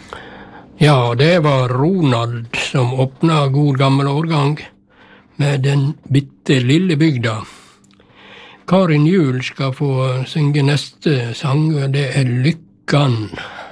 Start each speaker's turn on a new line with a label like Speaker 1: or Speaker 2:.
Speaker 1: Ja, det var Ronald som åpna God gammel årgang med Den bitte lille bygda. Karin Juel skal få synge neste sang, og det er Lykkan.